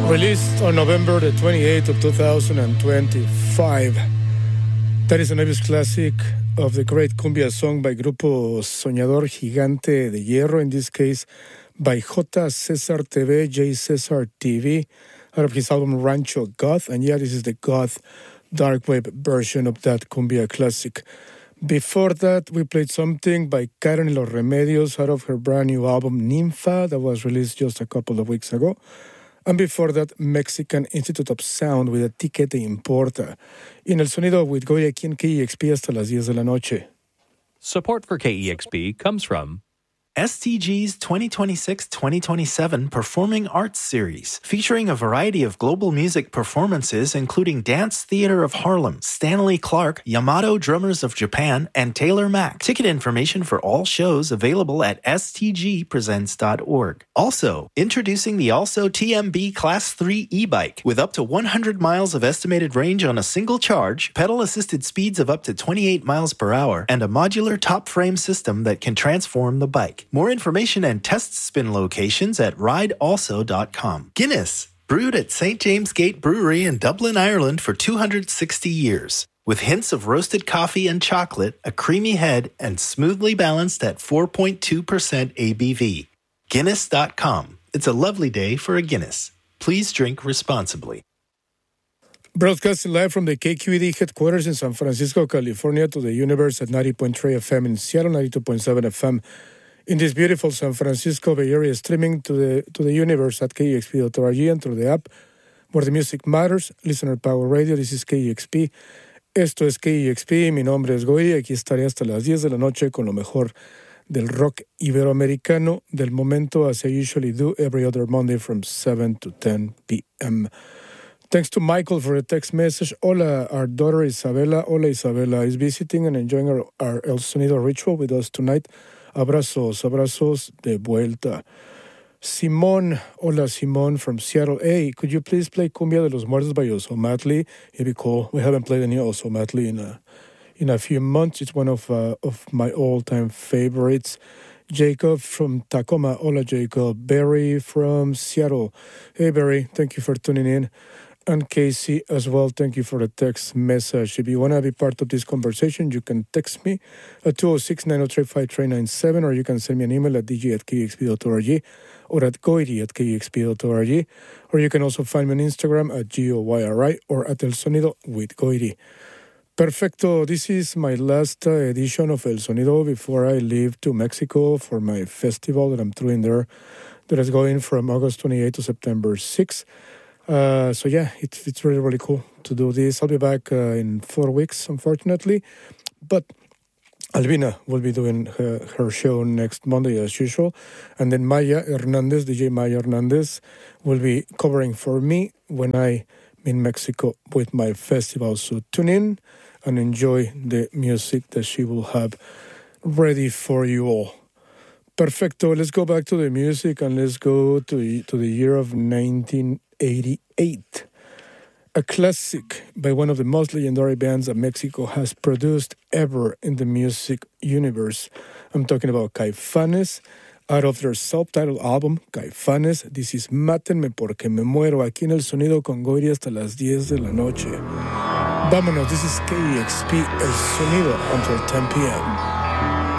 Released on November the 28th of 2025. That is an obvious classic of the great cumbia song by Grupo Soñador Gigante de Hierro, in this case by J. Cesar TV, J. Cesar TV, out of his album Rancho Goth. And yeah, this is the Goth dark wave version of that cumbia classic. Before that, we played something by Karen y los Remedios out of her brand new album Ninfa that was released just a couple of weeks ago. And before that, Mexican Institute of Sound with Etiquette Importa. Y en el sonido with Goy aquí en KEXP hasta las 10 de la noche. Support for KEXP comes from STG's 2026-2027 Performing Arts Series, featuring a variety of global music performances including Dance Theater of Harlem, Stanley Clarke, Yamato Drummers of Japan, and Taylor Mack. Ticket information for all shows available at stgpresents.org. Also, introducing the Also TMB Class 3 e-bike with up to 100 miles of estimated range on a single charge, pedal-assisted speeds of up to 28 miles per hour, and a modular top frame system that can transform the bike. More information and test spin locations at ridealso.com. Guinness, brewed at St. James Gate Brewery in Dublin, Ireland for 260 years. With hints of roasted coffee and chocolate, a creamy head, and smoothly balanced at 4.2% ABV. Guinness.com. It's a lovely day for a Guinness. Please drink responsibly. Broadcasting live from the KQED headquarters in San Francisco, California, to the universe at 90.3 FM in Seattle, 92.7 FM in this beautiful San Francisco Bay Area, streaming to the universe at KEXP.org and through the app where the music matters, Listener Power Radio. This is KEXP. Esto es KEXP. Mi nombre es Goy. Aquí estaré hasta las 10 de la noche con lo mejor del rock iberoamericano del momento, as I usually do every other Monday from 7 to 10 p.m. Thanks to Michael for a text message. Hola, our daughter Isabela. Hola, Isabela is visiting and enjoying our El Sonido ritual with us tonight. Abrazos, abrazos de vuelta. Simón, hola Simón from Seattle. Hey, could you please play Cumbia de los Muertos by Oso Matley? It'd be cool. We haven't played any Oso Matley in a few months. It's one of my all-time favorites. Jacob from Tacoma. Hola, Jacob. Barry from Seattle. Hey, Barry. Thank you for tuning in. And Casey as well, thank you for the text message. If you want to be part of this conversation, you can text me at 206-903-5397, or you can send me an email at dj@kexp.org or at goiri@kexp.org, or you can also find me on Instagram at GOYRI or at El Sonido with Goiri. Perfecto. This is my last edition of El Sonido before I leave to Mexico for my festival that I'm doing there, that is going from August 28 to September 6. So yeah, it's really, really cool to do this. I'll be back in 4 weeks, unfortunately. But Albina will be doing her show next Monday as usual. And then Maya Hernandez, DJ Maya Hernandez, will be covering for me when I'm in Mexico with my festival. So tune in and enjoy the music that she will have ready for you all. Perfecto. Let's go back to the music and let's go to the year of 1988. A classic by one of the most legendary bands that Mexico has produced ever in the music universe. I'm talking about Caifanes, out of their self-titled album, Caifanes. This is Mátenme porque me muero, aquí en El Sonido con Goiri hasta las 10 de la noche. Vámonos, this is KEXP, El Sonido, until 10 p.m.